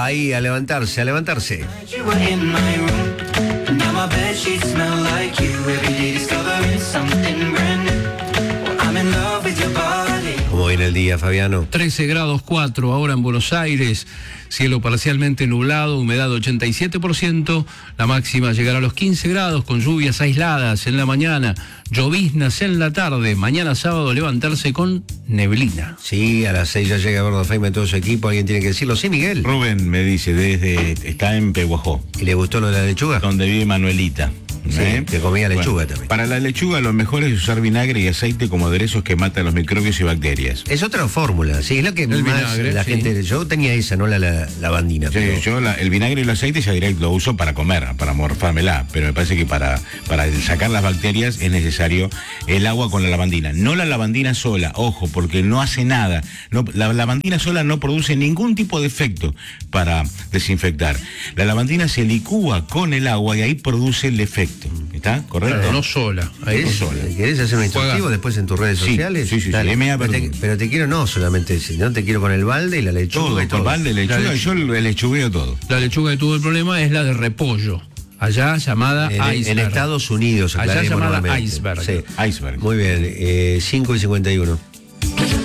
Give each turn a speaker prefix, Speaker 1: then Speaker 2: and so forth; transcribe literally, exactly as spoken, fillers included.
Speaker 1: ahí a levantarse, a levantarse. ¿Cómo viene el día, Fabiano?
Speaker 2: trece grados cuatro ahora en Buenos Aires, cielo parcialmente nublado, humedad ochenta y siete por ciento, la máxima llegará a los quince grados con lluvias aisladas en la mañana, lloviznas en la tarde, mañana sábado levantarse con neblina.
Speaker 1: Sí, a las seis ya llega Gordo Feynman y todo su equipo, alguien tiene que decirlo, sí, Miguel.
Speaker 3: Rubén me dice, desde está en Pehuajó.
Speaker 1: ¿Y le gustó lo de la lechuga?
Speaker 3: Donde vive Manuelita.
Speaker 1: Sí,
Speaker 3: ¿Eh?
Speaker 1: que comía lechuga
Speaker 3: Bueno,
Speaker 1: también.
Speaker 3: Para la lechuga lo mejor es usar vinagre y aceite como aderezos que matan los microbios y bacterias.
Speaker 1: Es otra fórmula, sí, es lo que
Speaker 2: El
Speaker 1: más
Speaker 2: vinagre,
Speaker 1: la
Speaker 2: sí.
Speaker 1: gente... Yo tenía esa, no la, la lavandina.
Speaker 3: Sí,
Speaker 1: pero...
Speaker 3: yo la- el vinagre y el aceite ya directo lo uso para comer, para morfármela, pero me parece que para, para sacar las bacterias es necesario el agua con la lavandina. No la lavandina sola, ojo, porque no hace nada. No, la lavandina sola no produce ningún tipo de efecto para desinfectar. La lavandina se licúa con el agua y ahí produce el efecto. ¿Está correcto?
Speaker 2: Claro, no sola. Ahí
Speaker 1: ¿Querés,
Speaker 2: no sola.
Speaker 1: ¿Querés hacer un instructivo
Speaker 2: Juega.
Speaker 1: después en tus redes
Speaker 3: Sí,
Speaker 1: sociales?
Speaker 3: sí, sí, sí,
Speaker 1: Dale.
Speaker 3: M A
Speaker 1: pero, te,
Speaker 3: Verdún.
Speaker 1: pero te quiero no solamente, sino te quiero con el balde y la lechuga
Speaker 3: Todo,
Speaker 1: y todo.
Speaker 3: con balde, lechuga,
Speaker 2: La
Speaker 3: y yo le lechugueo todo.
Speaker 2: La lechuga que tuvo el problema es la de repollo, allá llamada
Speaker 1: En,
Speaker 2: iceberg.
Speaker 1: en Estados Unidos,
Speaker 2: Allá
Speaker 1: aclaremos
Speaker 2: llamada
Speaker 1: nuevamente.
Speaker 2: iceberg.
Speaker 1: Sí.
Speaker 3: Iceberg.
Speaker 1: Muy bien, eh, cinco y cincuenta y uno.